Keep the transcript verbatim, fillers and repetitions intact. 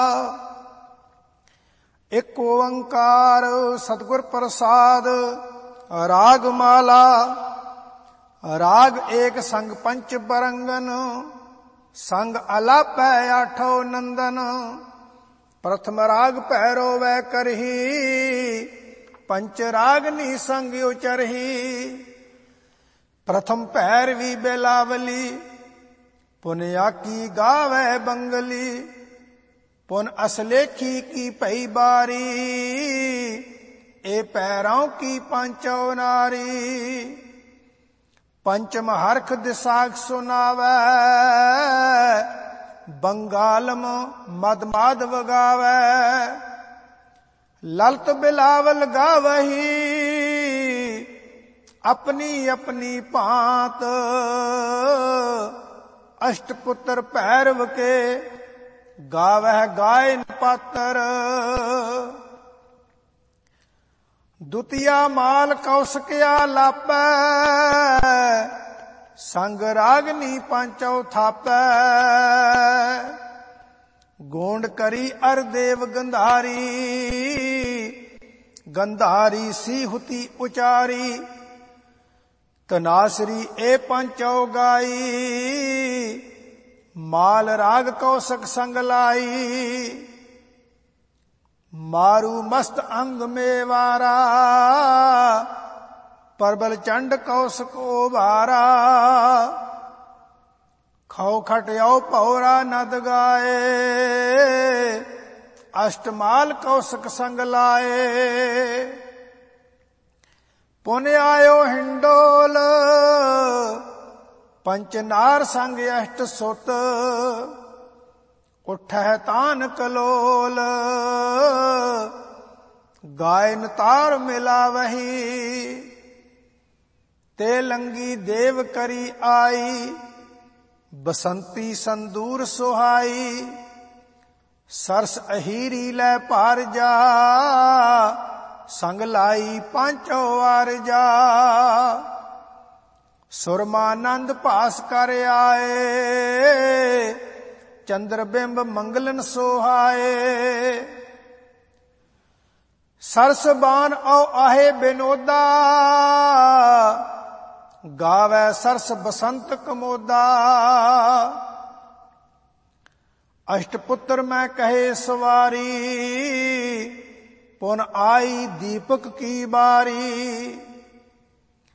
ਇੱਕ ਓੰਕਾਰ ਸਤਿਗੁਰ ਪ੍ਰਸਾਦ। ਰਾਗ ਮਾਲਾ। ਰਾਗ ਏਕ ਸੰਗ ਪੰਚ ਬਰੰਗਨ, ਸੰਗ ਅਲਾਪੈ ਆਠੋ ਨੰਦਨ। ਪ੍ਰਥਮ ਰਾਗ ਭੈਰੋ ਵੈ ਕਰਹੀ, ਪੰਚ ਰਾਗਨੀ ਸੰਗ ਉਚਰਹੀ। ਪ੍ਰਥਮ ਭੈਰਵੀ ਬੇਲਾਵਲੀ, ਪੁਨ ਆਕੀ ਗਾਵੈ ਬੰਗਲੀ। ਪੁਨ ਅਸਲੇਖੀ ਕੀ ਭਈ ਬਾਰੀ, ਇਹ ਪੈਰੋਂ ਕੀ ਪੰਚੋ ਨਾਰੀ। ਪੰਚਮ ਹਰਖ ਦਿਸਾਖ ਸੁਨਾਵੈ, ਬੰਗਾਲਮ ਮਦ ਮਾਧਵ ਗਾਵੈ। ਲਲਤ ਬਿਲਾਵਲ ਗਾਵਹੀ, ਆਪਣੀ ਆਪਣੀ ਭਾਂਤ। ਅਸ਼ਟ ਪੁੱਤਰ ਭੈਰਵ ਕੇ, ਗਾਵਹਿ ਗਾਇਨ ਪਾਤਰ। ਦੁਤੀਆ ਮਾਲ ਕੌਸਕਿਆ ਲਾਪੈ, ਸੰਗ ਰਾਗਨੀ ਪੰਚੋ ਥਾਪੈ। ਗੋਂਡ ਕਰੀ ਅਰ ਦੇਵ ਗੰਧਾਰੀ, ਗੰਧਾਰੀ ਸੀਹੁਤੀ ਉਚਾਰੀ। ਤਨਾਸਰੀ ਇਹ ਪੰਚੋ ਗਾਈ, ਮਾਲ ਰਾਗ ਕੌਸਕ ਸੰਗ ਲਾਈ। ਮਾਰੂ ਮਸਤ ਅੰਗ ਮੇਵਾਰਾ, ਪਰਬਲ ਚੰਡ ਕੌਸਕ ਉਭਾਰਾ। ਖਉ ਖਟਿਆਉ ਭੌਰਾ ਨਦ ਗਾਏ, ਅਸ਼ਟਮਾਲ ਕੌਸਕ ਸੰਗ ਲਾਏ। ਪੁਨ ਆਇਓ ਹਿੰਡੋਲ, ਪੰਚ ਨਾਰ ਸੰਗ ਅਸ਼ਟ ਸੁਤ। ਉਠੈ ਤਾਨ ਕਲੋਲ, ਗਾਇਨ ਤਾਰ ਮਿਲਾਵਹੀ। ਤੇ ਲੰਗੀ ਦੇਵ ਕਰੀ ਆਈ, ਬਸੰਤੀ ਸੰਦੂਰ ਸੁਹਾਈ। ਸਰਸ ਅਹੀਰੀ ਲੈ ਭਾਰ ਜਾ, ਸੰਗ ਲਾਈ ਪਾਂਚੋ ਆਰਜਾ। ਸੁਰਮਾਨੰਦ ਭਾਸ ਕਰ ਆਏ, ਚੰਦਰ ਬਿੰਬ ਮੰਗਲਨ ਸੋਹਾਏ। ਸਰਸ ਬਾਨ ਔ ਆਹੇ ਬਿਨੋਦਾ, ਗਾਵੈ ਸਰਸ ਬਸੰਤ ਕਮੋਦਾ। ਅਸ਼ਟ ਪੁੱਤਰ ਮੈਂ ਕਹੇ ਸਵਾਰੀ, ਪੁਨ ਆਈ ਦੀਪਕ ਕੀ ਬਾਰੀ।